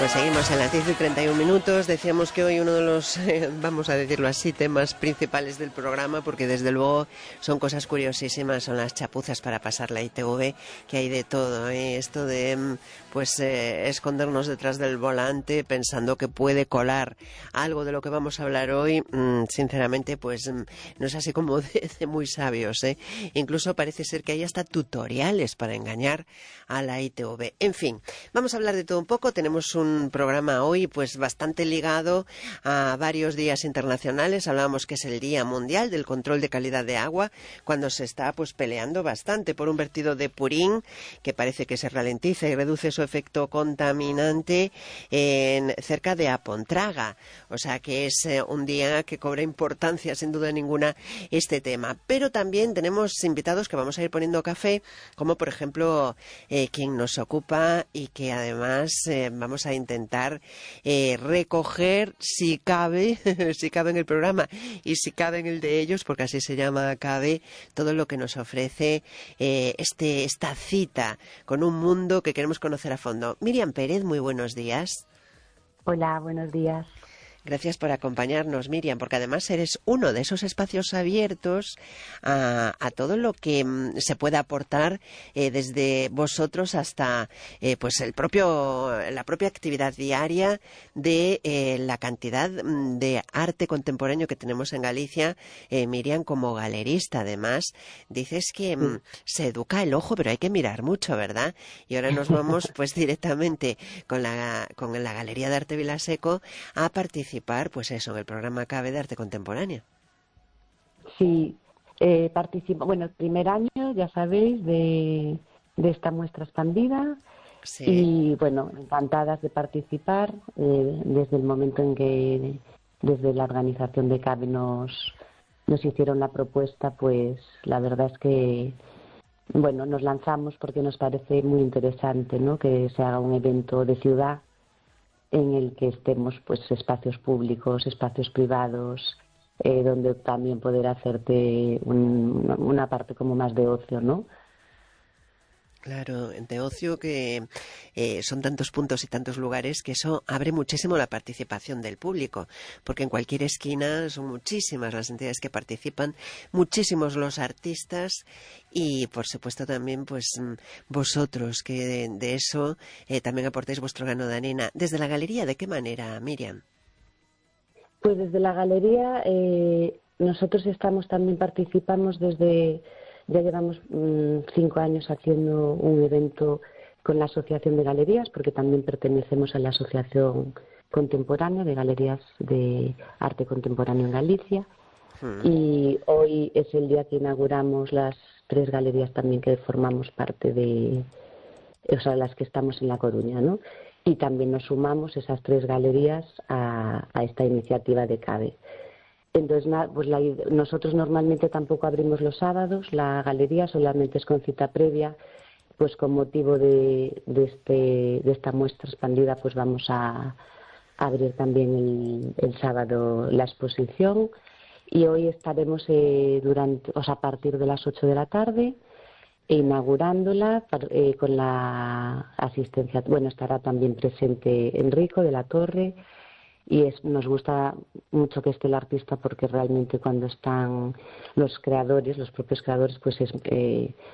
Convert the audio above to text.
Pues seguimos en las 10:31. Decíamos que hoy uno de los, vamos a decirlo así, temas principales del programa, porque desde luego son cosas curiosísimas, son las chapuzas para pasar la ITV, que hay de todo, ¿eh? Esto de escondernos detrás del volante pensando que puede colar algo de lo que vamos a hablar hoy, sinceramente, pues no es así como de muy sabios, ¿eh? Incluso parece ser que hay hasta tutoriales para engañar a la ITV. En fin, vamos a hablar de todo un poco. Tenemos un programa hoy pues bastante ligado a varios días internacionales. Hablábamos que es el Día Mundial del Control de Calidad de Agua, cuando se está pues peleando bastante por un vertido de purín que parece que se ralentiza y reduce su efecto contaminante cerca de Apontraga. O sea que es un día que cobra importancia sin duda ninguna este tema. Pero también tenemos invitados que vamos a ir poniendo café, como por ejemplo quien nos ocupa y que además vamos a intentar recoger, si cabe, si cabe en el programa y si cabe en el de ellos, porque así se llama Cabe, todo lo que nos ofrece esta cita con un mundo que queremos conocer a fondo. Miriam Pérez, muy buenos días. Hola, buenos días. Gracias por acompañarnos, Miriam, porque además eres uno de esos espacios abiertos a todo lo que se pueda aportar desde vosotros hasta pues la propia actividad diaria de la cantidad de arte contemporáneo que tenemos en Galicia. Miriam, como galerista, además, dices que se educa el ojo, pero hay que mirar mucho, ¿verdad? Y ahora nos vamos pues directamente con la Galería de Arte Vilaseco a participar, pues eso, en el programa Cabe de Arte Contemporáneo. Sí, participo, bueno, el primer año, ya sabéis, de esta muestra expandida. Sí. Y bueno, encantadas de participar desde el momento en que desde la organización de Cabe nos hicieron la propuesta, pues la verdad es que bueno, nos lanzamos porque nos parece muy interesante, ¿no?, que se haga un evento de ciudad en el que estemos pues espacios públicos, espacios privados, donde también poder hacerte una parte como más de ocio, ¿no? Claro, de ocio, que son tantos puntos y tantos lugares que eso abre muchísimo la participación del público, porque en cualquier esquina son muchísimas las entidades que participan, muchísimos los artistas y por supuesto también pues vosotros que de eso también aportáis vuestro grano de arena. Desde la galería, ¿de qué manera, Miriam? Pues desde la galería nosotros participamos ya llevamos 5 años haciendo un evento con la Asociación de Galerías, porque también pertenecemos a la Asociación Contemporánea de Galerías de Arte Contemporáneo en Galicia. Y hoy es el día que inauguramos las 3 galerías también que formamos parte o sea, las que estamos en La Coruña, ¿no? Y también nos sumamos esas 3 galerías a esta iniciativa de Cabe. Entonces, pues nosotros normalmente tampoco abrimos los sábados, la galería solamente es con cita previa, pues con motivo de esta muestra expandida, pues vamos a abrir también el sábado la exposición, y hoy estaremos a partir de las 8 de la tarde inaugurándola con la asistencia. Bueno, estará también presente Enrico de la Torre. Y nos gusta mucho que esté el artista, porque realmente cuando están los propios creadores, pues es